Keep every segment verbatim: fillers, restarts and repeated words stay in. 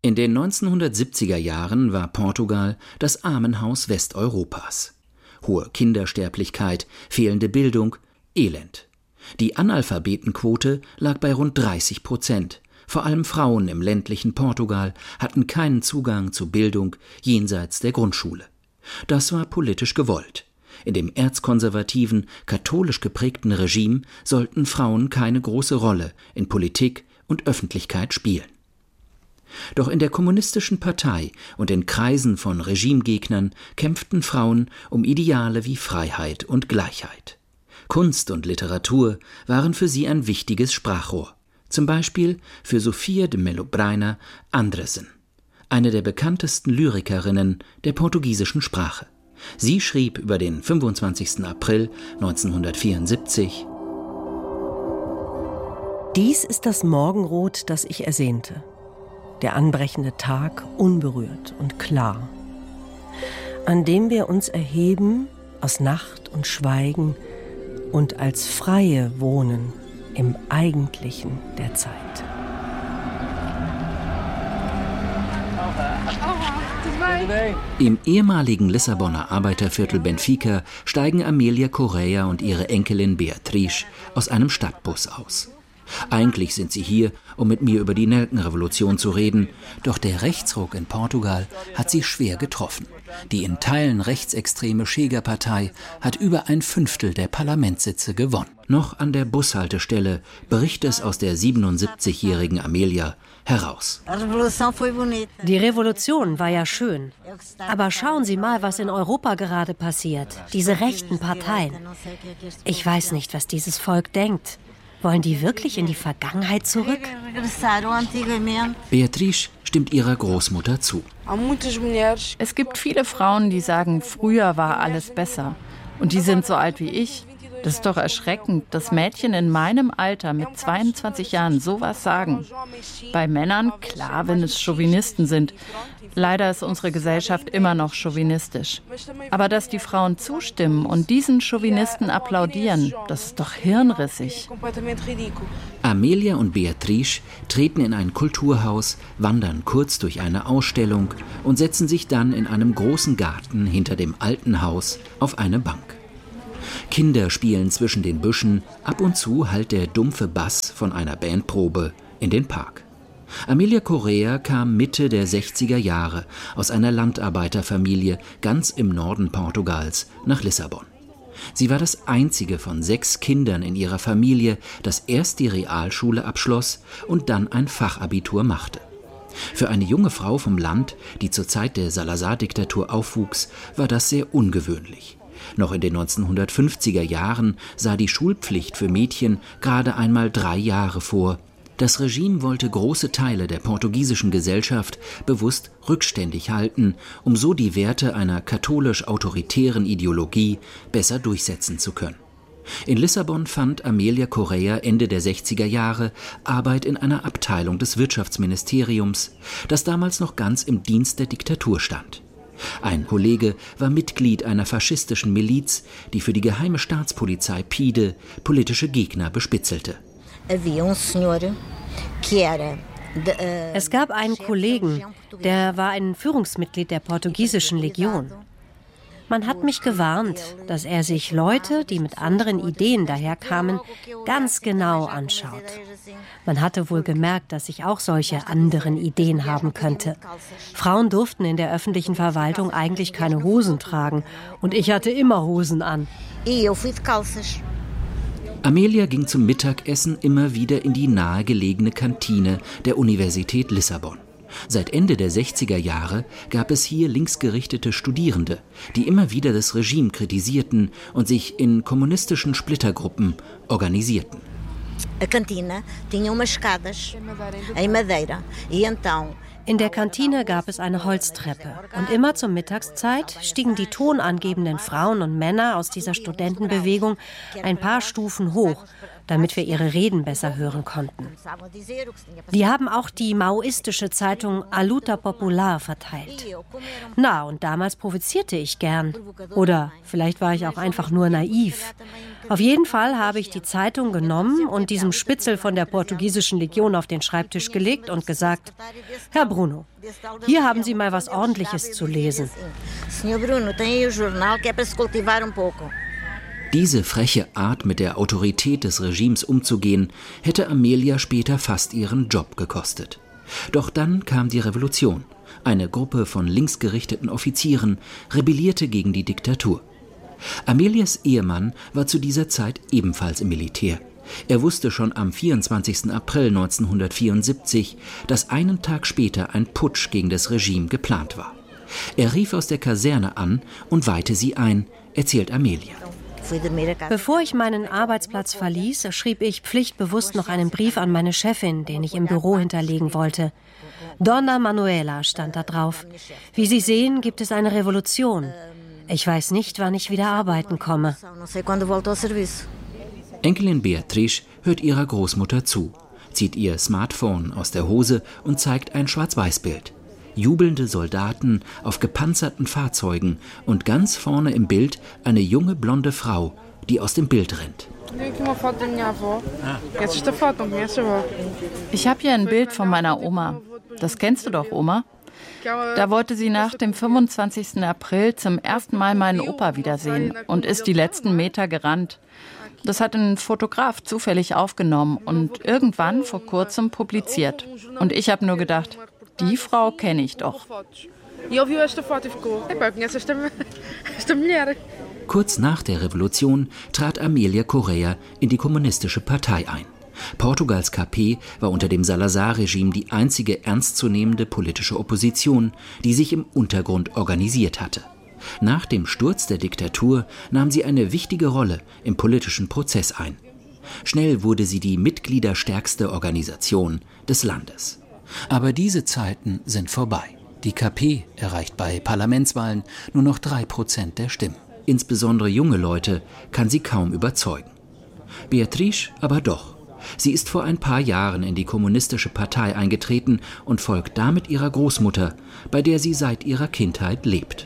In den neunzehnhundertsiebziger Jahren war Portugal das Armenhaus Westeuropas. Hohe Kindersterblichkeit, fehlende Bildung, Elend. Die Analphabetenquote lag bei rund dreißig Prozent. Vor allem Frauen im ländlichen Portugal hatten keinen Zugang zu Bildung jenseits der Grundschule. Das war politisch gewollt. In dem erzkonservativen, katholisch geprägten Regime sollten Frauen keine große Rolle in Politik und Öffentlichkeit spielen. Doch in der kommunistischen Partei und in Kreisen von Regimegegnern kämpften Frauen um Ideale wie Freiheit und Gleichheit. Kunst und Literatur waren für sie ein wichtiges Sprachrohr. Zum Beispiel für Sofia de Mello-Brainer Andresen, eine der bekanntesten Lyrikerinnen der portugiesischen Sprache. Sie schrieb über den fünfundzwanzigsten April neunzehnhundertvierundsiebzig: Dies ist das Morgenrot, das ich ersehnte. Der anbrechende Tag unberührt und klar, an dem wir uns erheben aus Nacht und Schweigen und als Freie wohnen im Eigentlichen der Zeit. Im ehemaligen Lissabonner Arbeiterviertel Benfica steigen Amelia Correia und ihre Enkelin Beatriz aus einem Stadtbus aus. Eigentlich sind sie hier, um mit mir über die Nelkenrevolution zu reden, doch der Rechtsruck in Portugal hat sie schwer getroffen. Die in Teilen rechtsextreme Chega-Partei hat über ein Fünftel der Parlamentssitze gewonnen. Noch an der Bushaltestelle bricht es aus der siebenundsiebzigjährigen Amelia heraus. Die Revolution war ja schön. Aber schauen Sie mal, was in Europa gerade passiert. Diese rechten Parteien. Ich weiß nicht, was dieses Volk denkt. Wollen die wirklich in die Vergangenheit zurück? Beatriz stimmt ihrer Großmutter zu. Es gibt viele Frauen, die sagen, früher war alles besser. Und die sind so alt wie ich. Das ist doch erschreckend, dass Mädchen in meinem Alter mit zweiundzwanzig Jahren sowas sagen. Bei Männern, klar, wenn es Chauvinisten sind. Leider ist unsere Gesellschaft immer noch chauvinistisch. Aber dass die Frauen zustimmen und diesen Chauvinisten applaudieren, das ist doch hirnrissig. Amelia und Beatriz treten in ein Kulturhaus, wandern kurz durch eine Ausstellung und setzen sich dann in einem großen Garten hinter dem alten Haus auf eine Bank. Kinder spielen zwischen den Büschen, ab und zu hallt der dumpfe Bass von einer Bandprobe in den Park. Amelia Correia kam Mitte der sechziger Jahre aus einer Landarbeiterfamilie ganz im Norden Portugals nach Lissabon. Sie war das einzige von sechs Kindern in ihrer Familie, das erst die Realschule abschloss und dann ein Fachabitur machte. Für eine junge Frau vom Land, die zur Zeit der Salazar-Diktatur aufwuchs, war das sehr ungewöhnlich. Noch in den neunzehnhundertfünfziger Jahren sah die Schulpflicht für Mädchen gerade einmal drei Jahre vor. Das Regime wollte große Teile der portugiesischen Gesellschaft bewusst rückständig halten, um so die Werte einer katholisch-autoritären Ideologie besser durchsetzen zu können. In Lissabon fand Amelia Correia Ende der sechziger Jahre Arbeit in einer Abteilung des Wirtschaftsministeriums, das damals noch ganz im Dienst der Diktatur stand. Ein Kollege war Mitglied einer faschistischen Miliz, die für die geheime Staatspolizei Pide politische Gegner bespitzelte. Es gab einen Kollegen, der war ein Führungsmitglied der portugiesischen Legion. Man hat mich gewarnt, dass er sich Leute, die mit anderen Ideen daherkamen, ganz genau anschaut. Man hatte wohl gemerkt, dass ich auch solche anderen Ideen haben könnte. Frauen durften in der öffentlichen Verwaltung eigentlich keine Hosen tragen und ich hatte immer Hosen an. Amelia ging zum Mittagessen immer wieder in die nahegelegene Kantine der Universität Lissabon. Seit Ende der sechziger Jahre gab es hier linksgerichtete Studierende, die immer wieder das Regime kritisierten und sich in kommunistischen Splittergruppen organisierten. In der Kantine gab es eine Holztreppe und immer zur Mittagszeit stiegen die tonangebenden Frauen und Männer aus dieser Studentenbewegung ein paar Stufen hoch, damit wir ihre Reden besser hören konnten. Die haben auch die maoistische Zeitung A Luta Popular verteilt. Na, und damals provozierte ich gern. Oder vielleicht war ich auch einfach nur naiv. Auf jeden Fall habe ich die Zeitung genommen und diesem Spitzel von der portugiesischen Legion auf den Schreibtisch gelegt und gesagt: Herr Bruno. Hier haben Sie mal was Ordentliches zu lesen. Diese freche Art, mit der Autorität des Regimes umzugehen, hätte Amelia später fast ihren Job gekostet. Doch dann kam die Revolution. Eine Gruppe von linksgerichteten Offizieren rebellierte gegen die Diktatur. Amelias Ehemann war zu dieser Zeit ebenfalls im Militär. Er wusste schon am vierundzwanzigsten April neunzehnhundertvierundsiebzig, dass einen Tag später ein Putsch gegen das Regime geplant war. Er rief aus der Kaserne an und weihte sie ein, erzählt Amelia. Bevor ich meinen Arbeitsplatz verließ, schrieb ich pflichtbewusst noch einen Brief an meine Chefin, den ich im Büro hinterlegen wollte. Donna Manuela stand da drauf. Wie Sie sehen, gibt es eine Revolution. Ich weiß nicht, wann ich wieder arbeiten komme. Enkelin Beatrice hört ihrer Großmutter zu, zieht ihr Smartphone aus der Hose und zeigt ein Schwarz-Weiß-Bild. Jubelnde Soldaten auf gepanzerten Fahrzeugen und ganz vorne im Bild eine junge blonde Frau, die aus dem Bild rennt. Ich habe hier ein Bild von meiner Oma. Das kennst du doch, Oma? Da wollte sie nach dem fünfundzwanzigsten April zum ersten Mal meinen Opa wiedersehen und ist die letzten Meter gerannt. Das hat ein Fotograf zufällig aufgenommen und irgendwann vor kurzem publiziert. Und ich habe nur gedacht, die Frau kenne ich doch. Kurz nach der Revolution trat Amelia Correia in die Kommunistische Partei ein. Portugals K P war unter dem Salazar-Regime die einzige ernstzunehmende politische Opposition, die sich im Untergrund organisiert hatte. Nach dem Sturz der Diktatur nahm sie eine wichtige Rolle im politischen Prozess ein. Schnell wurde sie die mitgliederstärkste Organisation des Landes. Aber diese Zeiten sind vorbei. Die K P erreicht bei Parlamentswahlen nur noch drei Prozent der Stimmen. Insbesondere junge Leute kann sie kaum überzeugen. Beatrice aber doch. Sie ist vor ein paar Jahren in die Kommunistische Partei eingetreten und folgt damit ihrer Großmutter, bei der sie seit ihrer Kindheit lebt.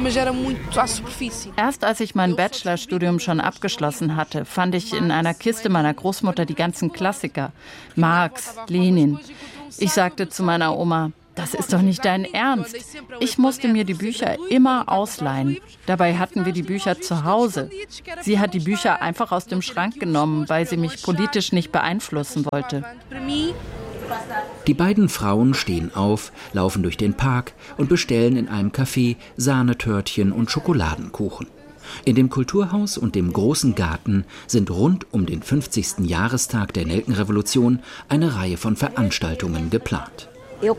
Erst als ich mein Bachelorstudium schon abgeschlossen hatte, fand ich in einer Kiste meiner Großmutter die ganzen Klassiker. Marx, Lenin. Ich sagte zu meiner Oma, das ist doch nicht dein Ernst. Ich musste mir die Bücher immer ausleihen. Dabei hatten wir die Bücher zu Hause. Sie hat die Bücher einfach aus dem Schrank genommen, weil sie mich politisch nicht beeinflussen wollte. Die beiden Frauen stehen auf, laufen durch den Park und bestellen in einem Café Sahnetörtchen und Schokoladenkuchen. In dem Kulturhaus und dem großen Garten sind rund um den fünfzigsten Jahrestag der Nelkenrevolution eine Reihe von Veranstaltungen geplant.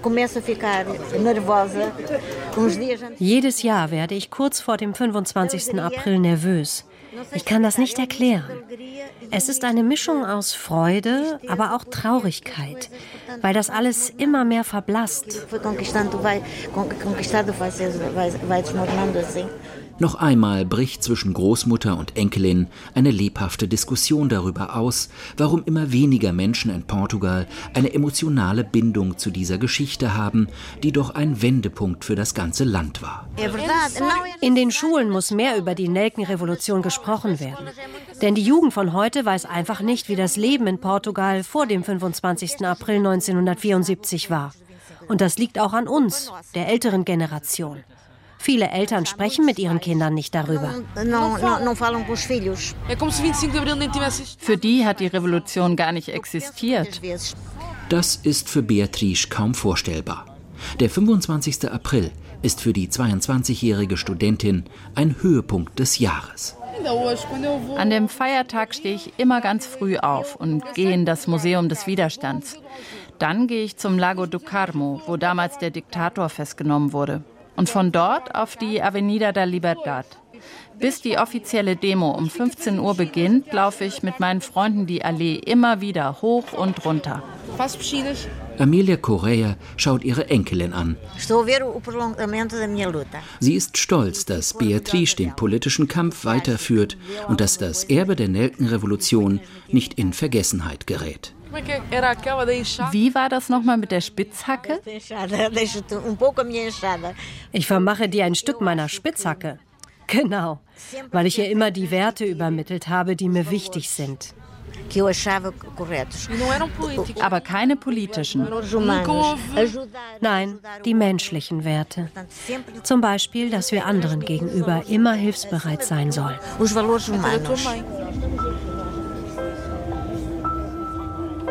Jedes Jahr werde ich kurz vor dem fünfundzwanzigsten April nervös. Ich kann das nicht erklären. Es ist eine Mischung aus Freude, aber auch Traurigkeit, weil das alles immer mehr verblasst. Noch einmal bricht zwischen Großmutter und Enkelin eine lebhafte Diskussion darüber aus, warum immer weniger Menschen in Portugal eine emotionale Bindung zu dieser Geschichte haben, die doch ein Wendepunkt für das ganze Land war. In den Schulen muss mehr über die Nelkenrevolution gesprochen werden. Denn die Jugend von heute weiß einfach nicht, wie das Leben in Portugal vor dem fünfundzwanzigsten April neunzehnhundertvierundsiebzig war. Und das liegt auch an uns, der älteren Generation. Viele Eltern sprechen mit ihren Kindern nicht darüber. Für die hat die Revolution gar nicht existiert. Das ist für Beatrice kaum vorstellbar. Der fünfundzwanzigste April ist für die zweiundzwanzigjährige Studentin ein Höhepunkt des Jahres. An dem Feiertag stehe ich immer ganz früh auf und gehe in das Museum des Widerstands. Dann gehe ich zum Lago do Carmo, wo damals der Diktator festgenommen wurde. Und von dort auf die Avenida da Liberdad. Bis die offizielle Demo um fünfzehn Uhr beginnt, laufe ich mit meinen Freunden die Allee immer wieder hoch und runter. Amelia Correia schaut ihre Enkelin an. Sie ist stolz, dass Beatrice den politischen Kampf weiterführt und dass das Erbe der Nelkenrevolution nicht in Vergessenheit gerät. Wie war das nochmal mit der Spitzhacke? Ich vermache dir ein Stück meiner Spitzhacke. Genau, weil ich ihr immer die Werte übermittelt habe, die mir wichtig sind. Aber keine politischen. Nein, die menschlichen Werte. Zum Beispiel, dass wir anderen gegenüber immer hilfsbereit sein sollen.